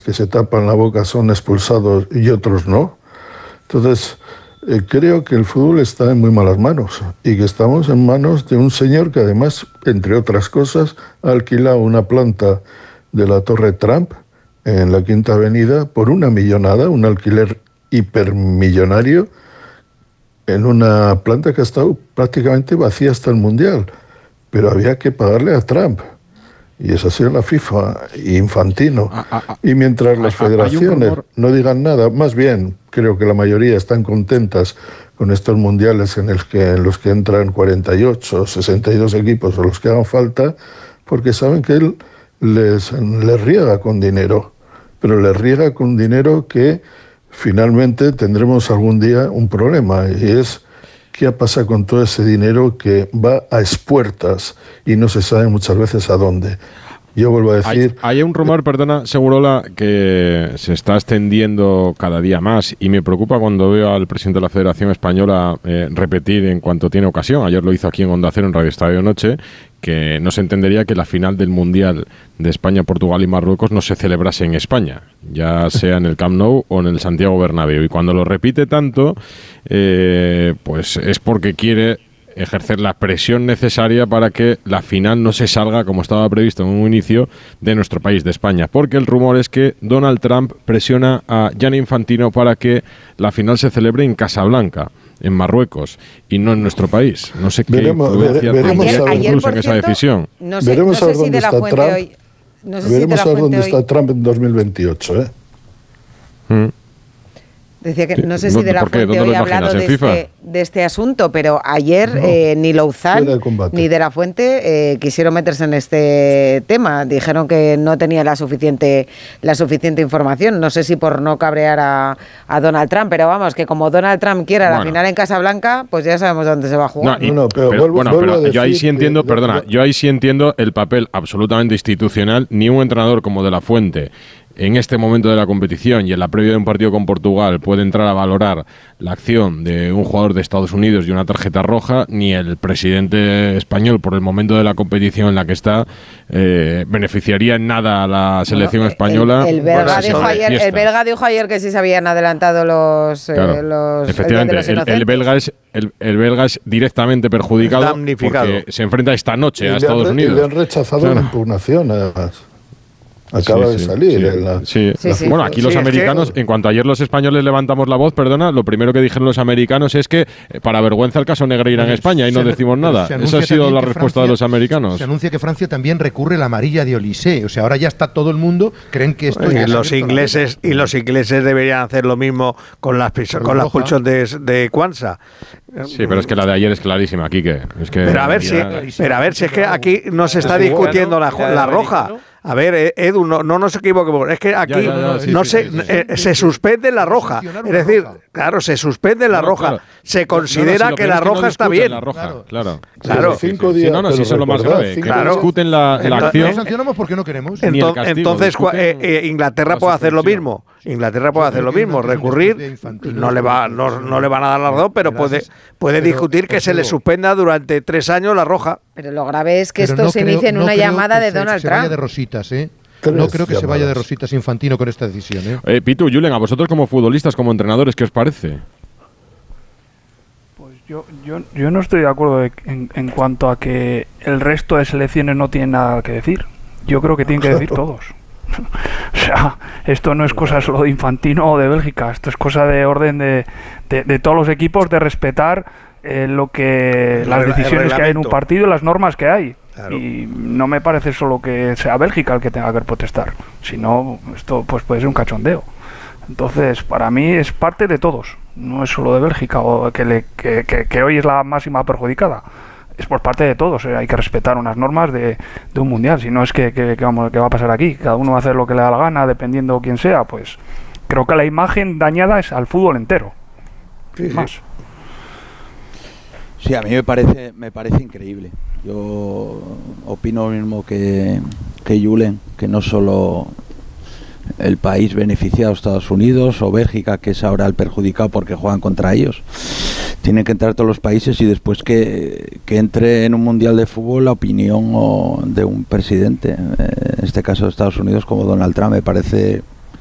que se tapan la boca son expulsados y otros no. Entonces, creo que el fútbol está en muy malas manos y que estamos en manos de un señor que además, entre otras cosas, ha alquilado una planta de la Torre Trump en la Quinta Avenida por una millonada, un alquiler hipermillonario, en una planta que ha estado prácticamente vacía hasta el Mundial. Pero había que pagarle a Trump. Y eso ha sido la FIFA y Infantino. Y mientras las federaciones no digan nada, más bien creo que la mayoría están contentas con estos mundiales en los que entran 48 o 62 equipos o los que hagan falta, porque saben que él les riega con dinero, pero les riega con dinero que finalmente tendremos algún día un problema, y es qué pasa con todo ese dinero que va a expuertas y no se sabe muchas veces a dónde. Yo vuelvo a decir... Hay un rumor, perdona, Segurola, que se está extendiendo cada día más y me preocupa cuando veo al presidente de la Federación Española repetir en cuanto tiene ocasión. Ayer lo hizo aquí en Onda Cero, en Radio Estadio Noche, que no se entendería que la final del Mundial de España, Portugal y Marruecos no se celebrase en España, ya sea en el Camp Nou o en el Santiago Bernabéu. Y cuando lo repite tanto, pues es porque quiere ejercer la presión necesaria para que la final no se salga, como estaba previsto en un inicio, de nuestro país, de España. Porque el rumor es que Donald Trump presiona a Gianni Infantino para que la final se celebre en Casablanca, en Marruecos, y no en nuestro país. No sé qué influencia tendría incluso en esa decisión. Veremos a ver dónde está Trump. Veremos a ver dónde está Trump en 2028, Decía que no sé si de la Fuente hoy ha hablado de este asunto, pero ayer ni Louzal ni de la Fuente quisieron meterse en este tema. Dijeron que no tenía la suficiente información. No sé si por no cabrear a Donald Trump, pero vamos, que como Donald Trump quiera la final en Casablanca, pues ya sabemos dónde se va a jugar. Pero yo ahí sí entiendo, yo ahí sí entiendo el papel absolutamente institucional. Ni un entrenador como de la Fuente, en este momento de la competición y en la previa de un partido con Portugal, puede entrar a valorar la acción de un jugador de Estados Unidos y una tarjeta roja, ni el presidente español, por el momento de la competición en la que está, beneficiaría en nada a la selección española. El belga dijo ayer que sí se habían adelantado los... Efectivamente, el belga es directamente perjudicado porque se enfrenta esta noche a Estados Unidos. Y le han rechazado la impugnación, además. Acaba de salir. Bueno, aquí los americanos, en cuanto ayer los españoles levantamos la voz, lo primero que dijeron los americanos es que para vergüenza el caso Negreira en España y no decimos nada. Esa ha sido la respuesta de los americanos. Se anuncia que Francia también recurre la amarilla de Olysée. O sea, ahora ya está todo el mundo, creen que esto... Los ingleses deberían hacer lo mismo con las pulsos de Kwanza. Sí, pero es que la de ayer es clarísima, Quique. Pero a ver si es que aquí no se es discutiendo la roja. A ver, Edu, no nos equivoquemos. Es que aquí se suspende la roja. Es decir, claro, se suspende la roja. Claro. Se considera que la roja está bien. La roja, claro. 5 días. Si eso es lo más grave. Claro. Discuten la acción. No sancionamos porque no queremos. Entonces, Inglaterra puede hacer lo mismo. Recurrir, no le van a dar la razón, pero puede discutir que se le suspenda durante 3 años la roja. Pero lo grave es que esto se inicie en una llamada de Donald Trump. De rositas, No creo que se vaya de rositas Infantino con esta decisión. Pitu, Julen, a vosotros como futbolistas, como entrenadores, ¿qué os parece? Pues yo no estoy de acuerdo en cuanto a que el resto de selecciones no tienen nada que decir. Yo creo que tienen que decir todos. O sea, esto no es cosa solo de Infantino o de Bélgica, esto es cosa de orden de todos los equipos, de respetar las decisiones que hay en un partido y las normas que hay. Claro. Y no me parece solo que sea Bélgica el que tenga que protestar, sino esto pues puede ser un cachondeo. Entonces, para mí es parte de todos, no es solo de Bélgica o que hoy es la máxima perjudicada. Es por parte de todos, hay que respetar unas normas de un mundial, si no es que va a pasar aquí, cada uno va a hacer lo que le da la gana, dependiendo quién sea, pues creo que la imagen dañada es al fútbol entero. Más. Sí, a mí me parece increíble. Yo opino lo mismo que Julen, que no solo el país beneficiado, Estados Unidos o Bélgica, que es ahora el perjudicado porque juegan contra ellos. Tienen que entrar todos los países y después que entre en un mundial de fútbol la opinión de un presidente, en este caso de Estados Unidos, como Donald Trump, me parece